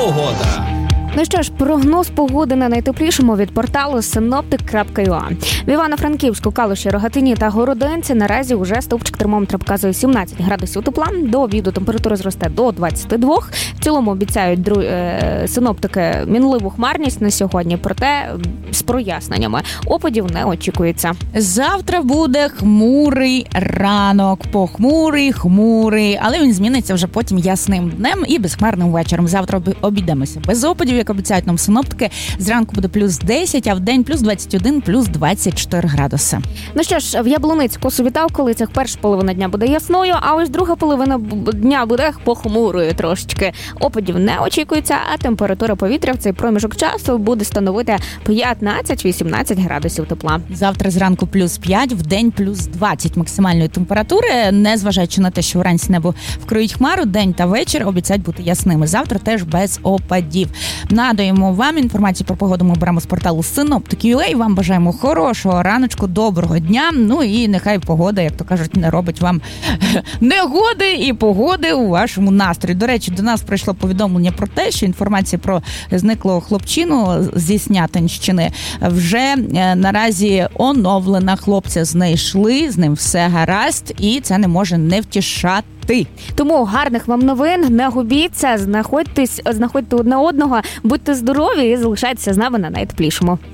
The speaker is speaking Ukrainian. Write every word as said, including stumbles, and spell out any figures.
Погода. Ну що ж, прогноз погоди на найтеплішому від порталу синоптик крапка ю а. В Івано-Франківську, Калуші, Рогатині та Городенці наразі уже стовпчик термометра показує сімнадцять градусів тепла. До обіду температура зросте до двадцяти двох. В цілому обіцяють дру... е... синоптики мінливу хмарність на сьогодні, проте з проясненнями. Опадів не очікується. Завтра буде хмурий ранок, похмурий, хмурий, але він зміниться вже потім ясним днем і безхмарним вечором. Завтра обійдемося без опадів, як обіцяють нам синоптики. Зранку буде плюс десять, а в день плюс двадцять один, плюс двадцять чотири градуси. Ну що ж, в Яблуниці, Косові та околицях перша половина дня буде ясною, а ось друга половина дня буде похмурою трошечки. Опадів не очікується, а температура повітря в цей проміжок часу буде становити п'ятнадцять-вісімнадцять градусів тепла. Завтра зранку плюс п'ять, в день плюс двадцять максимальної температури, незважаючи на те, що вранці небо вкриють хмару, день та вечір обіцяють бути ясними. Завтра теж без опадів. Нагадуємо вам інформацію про погоду ми беремо з порталу синоптик крапка ю а. Вам бажаємо хорошого раночку, доброго дня. Ну і нехай погода, як то кажуть, не робить вам негоди і погоди у вашому настрої. До речі, до нас прийшло повідомлення про те, що інформація про зниклого хлопчину зі Снятинщини вже наразі оновлена. Хлопця знайшли, з ним все гаразд, і це не може не втішати. Тому гарних вам новин, не губіться, знаходьтесь, знаходьте одне одного, будьте здорові і залишайтеся з нами на найтеплішому.